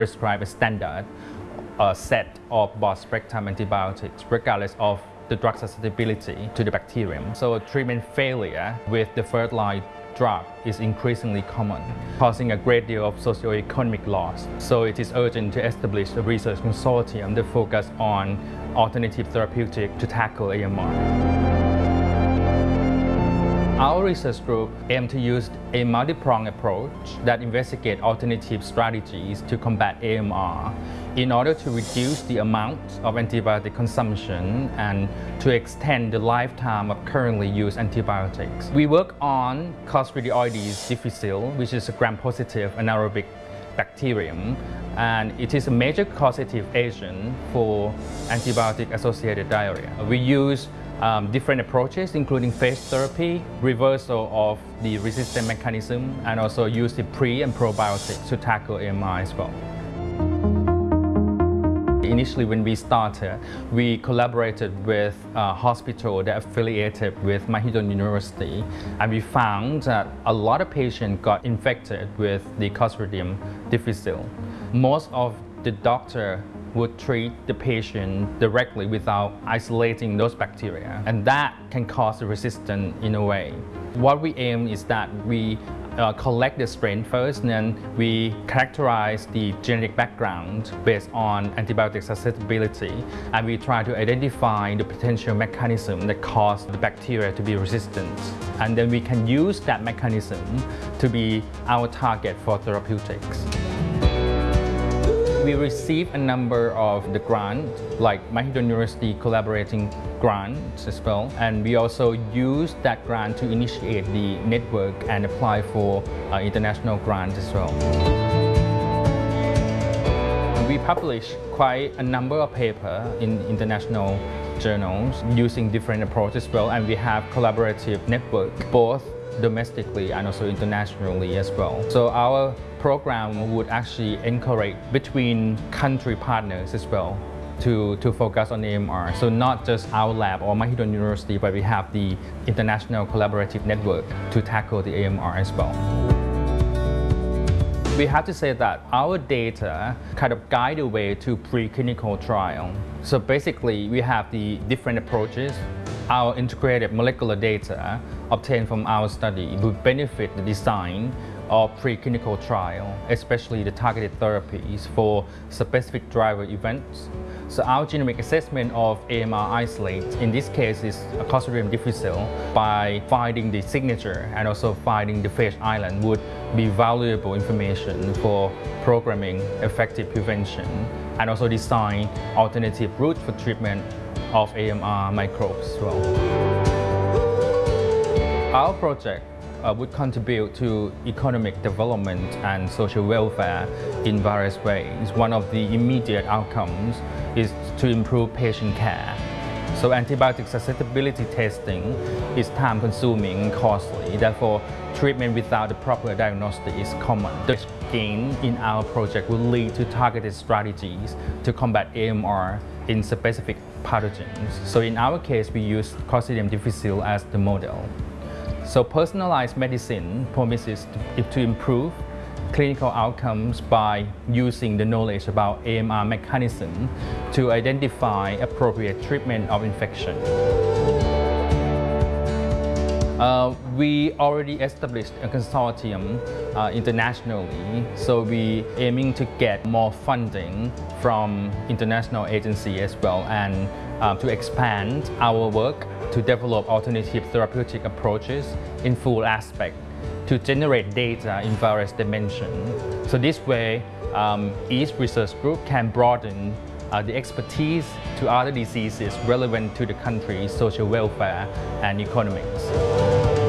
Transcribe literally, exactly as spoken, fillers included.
prescribe a standard uh, set of broad-spectrum antibiotics regardless of the drug susceptibility to the bacterium. So treatment failure with the first-line drug is increasingly common, causing a great deal of socioeconomic loss. So it is urgent to establish a research consortium that focus on alternative therapeutic to tackle A M R. Our research group aims to use a multi-pronged approach that investigates alternative strategies to combat A M R in order to reduce the amount of antibiotic consumption and to extend the lifetime of currently used antibiotics. We work on Clostridioides difficile, which is a gram-positive anaerobic bacterium, and it is a major causative agent for antibiotic-associated diarrhea. We use Um, different approaches, including phage therapy, reversal of the resistant mechanism, and also use the pre and probiotics to tackle A M R as well. Initially, when we started, we collaborated with a hospital that affiliated with Mahidol University, and we found that a lot of patients got infected with the Clostridium difficile. Most of the doctor would treat the patient directly without isolating those bacteria, and that can cause a resistance in a way. What we aim is that we uh, collect the strain first, and then we characterize the genetic background based on antibiotic susceptibility, and we try to identify the potential mechanism that cause the bacteria to be resistant, and then we can use that mechanism to be our target for therapeutics. We receive a number of the grants, like Mahidol University collaborating grants as well, and we also use that grant to initiate the network and apply for uh, international grants as well. We publish quite a number of papers in international journals using different approaches as well, and we have collaborative network both domestically and also internationally as well. So our program would actually encourage between country partners as well to, to focus on A M R. So not just our lab or Mahidol University, but we have the international collaborative network to tackle the A M R as well. We have to say that our data kind of guide the way to preclinical trial. So basically, we have the different approaches. Our integrated molecular data obtained from our study will benefit the design of preclinical trial, especially the targeted therapies for specific driver events. So our genomic assessment of A M R isolate, in this case, is a Clostridium difficile, by finding the signature and also finding the phage island would be valuable information for programming effective prevention and also design alternative routes for treatment of A M R microbes as well. Our project uh, would contribute to economic development and social welfare in various ways. One of the immediate outcomes is to improve patient care. So antibiotic susceptibility testing is time-consuming and costly. Therefore, treatment without the proper diagnosis is common. The gain in our project will lead to targeted strategies to combat A M R in specific pathogens. So in our case, we use Clostridium difficile as the model. So personalized medicine promises to, to improve clinical outcomes by using the knowledge about A M R mechanism to identify appropriate treatment of infection. Uh, we already established a consortium uh, internationally, so we aiming to get more funding from international agencies as well, and uh, to expand our work to develop alternative therapeutic approaches in full aspect to generate data in various dimensions. So this way, um, each research group can broaden uh, the expertise to other diseases relevant to the country's social welfare and economics.